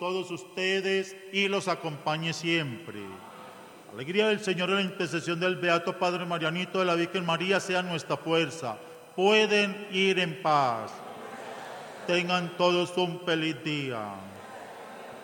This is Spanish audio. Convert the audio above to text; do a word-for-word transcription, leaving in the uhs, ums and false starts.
todos ustedes y los acompañe siempre. La alegría del Señor y la intercesión del Beato Padre Marianito de la Virgen María sea nuestra fuerza. Pueden ir en paz. Tengan todos un feliz día.